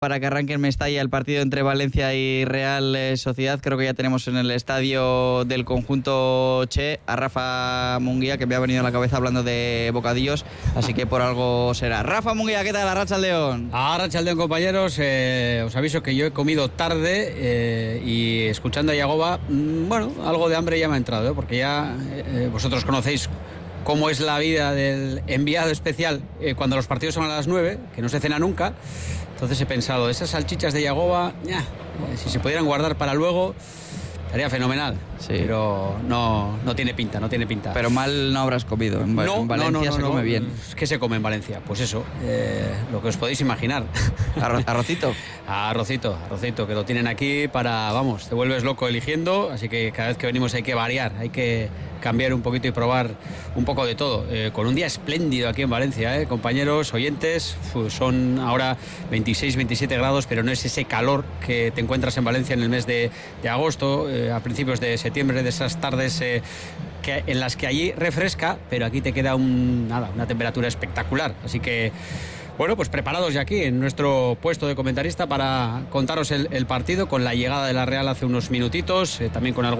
Para que arranque en Mestalla el partido entre Valencia y Real Sociedad. Creo que ya tenemos en el estadio del conjunto Che a Rafa Munguía, que me ha venido a la cabeza hablando de bocadillos, así que por algo será. Rafa Munguía, ¿qué tal? Arratsaldeon. Arratsaldeon, compañeros. Os aviso que yo he comido tarde y escuchando a Yagoba, bueno, algo de hambre ya me ha entrado, porque ya vosotros conocéis cómo es la vida del enviado especial cuando los partidos son a las 9, que no se cena nunca. Entonces he pensado, esas salchichas de Yagoba, si se pudieran guardar para luego, estaría fenomenal. Sí. Pero no tiene pinta. Pero mal no habrás comido. En Valencia se come bien. ¿Qué se come en Valencia? Pues eso, lo que os podéis imaginar. ¿Arrocito? Arrocito, que lo tienen aquí para, vamos, te vuelves loco eligiendo, así que cada vez que venimos hay que variar, hay que cambiar un poquito y probar un poco de todo. Con un día espléndido aquí en Valencia, compañeros, oyentes, son ahora 26, 27 grados, pero no es ese calor que te encuentras en Valencia en el mes de agosto, a principios de septiembre, de esas tardes en las que allí refresca, pero aquí te queda una temperatura espectacular. Así que, bueno, pues preparados ya aquí en nuestro puesto de comentarista para contaros el partido, con la llegada de la Real hace unos minutitos, también con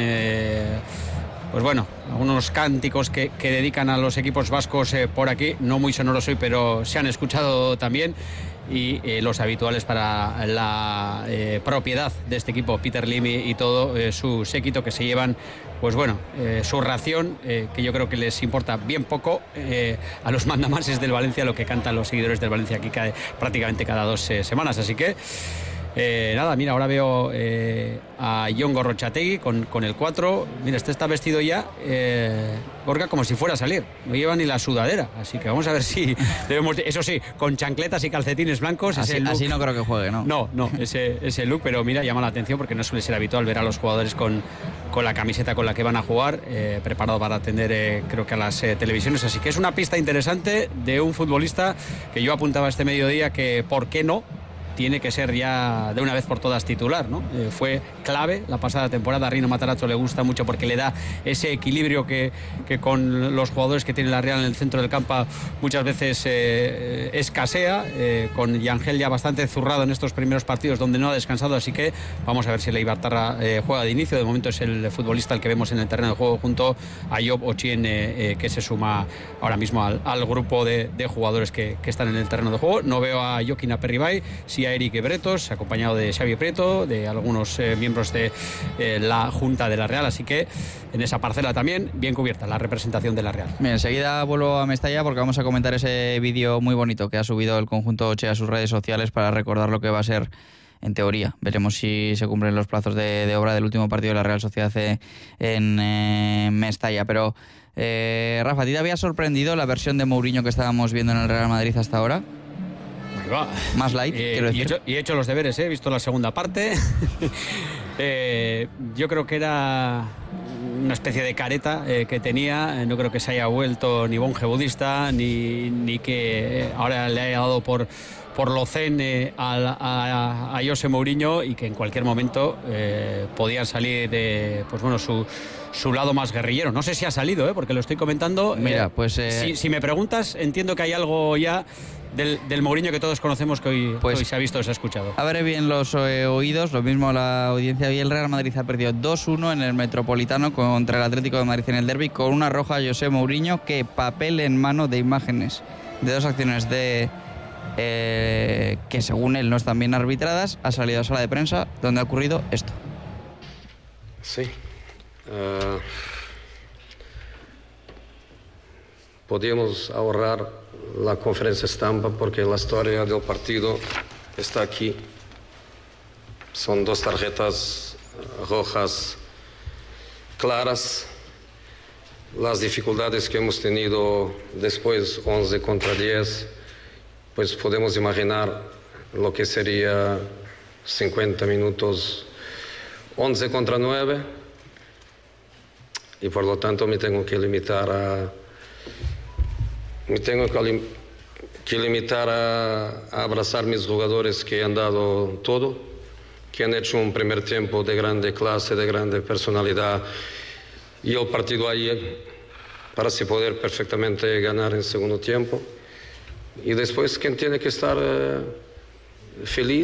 algunos cánticos que dedican a los equipos vascos por aquí, no muy sonoros hoy, pero se han escuchado también, y los habituales para la propiedad de este equipo, Peter Lim y todo su séquito, que se llevan, pues bueno, su ración, que yo creo que les importa bien poco a los mandamases del Valencia lo que cantan los seguidores del Valencia aquí prácticamente cada 2 semanas, así que mira, ahora veo a Jon Gorrotxategi con el 4. Mira, este está vestido ya, Gorka, como si fuera a salir. No lleva ni la sudadera, así que vamos a ver si debemos... Eso sí, con chancletas y calcetines blancos. Así no creo que juegue, ¿no? No, ese look, pero mira, llama la atención porque no suele ser habitual ver a los jugadores con la camiseta con la que van a jugar, preparado para atender, creo que a las televisiones. Así que es una pista interesante de un futbolista que yo apuntaba este mediodía que, ¿por qué no?, tiene que ser ya de una vez por todas titular, ¿no? Fue clave la pasada temporada. A Rino Matarazzo le gusta mucho porque le da ese equilibrio que con los jugadores que tiene la Real en el centro del campo muchas veces escasea, con Yangel ya bastante zurrado en estos primeros partidos donde no ha descansado, así que vamos a ver si el Eibartarra juega de inicio. De momento es el futbolista el que vemos en el terreno de juego junto a Job Ochien, que se suma ahora mismo al grupo de jugadores que están en el terreno de juego. No veo a Joaquín Aperribay, sí a Eric Bretos, acompañado de Xavi Prieto, de algunos miembros de la Junta de la Real, así que en esa parcela también bien cubierta la representación de la Real. Bien, enseguida vuelvo a Mestalla porque vamos a comentar ese vídeo muy bonito que ha subido el conjunto Che a sus redes sociales para recordar lo que va a ser, en teoría. Veremos si se cumplen los plazos de obra del último partido de la Real Sociedad en Mestalla. Pero, Rafa, ¿a ti te había sorprendido la versión de Mourinho que estábamos viendo en el Real Madrid hasta ahora? Más light, quiero decir. Y he hecho los deberes, he visto la segunda parte. Yo creo que era una especie de careta que tenía. No creo que se haya vuelto ni monje budista ni que ahora le haya dado por lo zen a José Mourinho, y que en cualquier momento podía salir su lado más guerrillero. No sé si ha salido, porque lo estoy comentando. Mira, pues si me preguntas, entiendo que hay algo ya del Mourinho que todos conocemos que hoy se ha visto o se ha escuchado. Abre bien los oídos, lo mismo la audiencia. Hoy el Real Madrid ha perdido 2-1 en el Metropolitano contra el Atlético de Madrid en el derbi, con una roja a José Mourinho, que papel en mano de imágenes de 2 acciones que según él no están bien arbitradas. Ha salido a sala de prensa donde ha ocurrido esto. Sí. Podíamos ahorrar la conferencia estampa porque la historia del partido está aquí. Son 2 tarjetas rojas claras. Las dificultades que hemos tenido después, 11 contra 10, pues podemos imaginar lo que sería 50 minutos, 11 contra 9, y por lo tanto me tengo que limitar a abrazar mis jugadores que han dado todo, que han hecho un primer tiempo de grande clase, de grande personalidad, y el partido ahí para así poder perfectamente ganar en segundo tiempo. Y después quien tiene que estar feliz.